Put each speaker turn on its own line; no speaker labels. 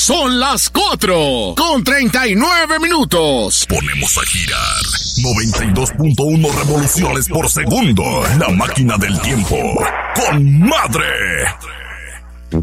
Son las 4:39.
Ponemos a girar 92.1 revoluciones por segundo. La máquina del tiempo. ¡Con madre!